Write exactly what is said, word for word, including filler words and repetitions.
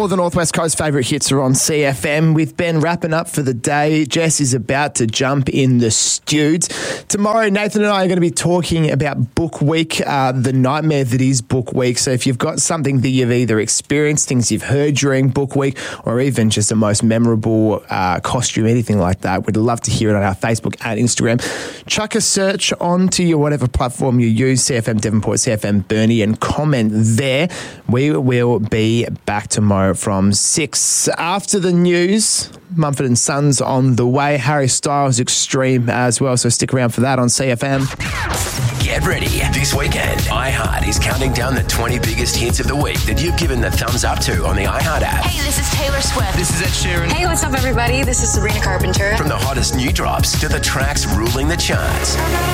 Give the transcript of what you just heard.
All the Northwest Coast favourite hits are on C F M. With Ben wrapping up for the day, Jess is about to jump in the studs. Tomorrow, Nathan and I are going to be talking about Book Week, uh, the nightmare that is Book Week. So if you've got something that you've either experienced, things you've heard during Book Week, or even just the most memorable uh, costume, anything like that, we'd love to hear it on our Facebook and Instagram. Chuck a search onto your whatever platform you use, C F M Devonport, C F M Burnie, and comment there. We will be back tomorrow from six. After the news, Mumford and Sons on the way. Harry Styles Extreme as well, so stick around for that on C F M. Get ready. This weekend, iHeart is counting down the twenty biggest hits of the week that you've given the thumbs up to on the iHeart app. Hey, this is Taylor Swift. This is Ed Sheeran. Hey, what's up, everybody? This is Sabrina Carpenter. From the hottest new drops to the tracks ruling the charts.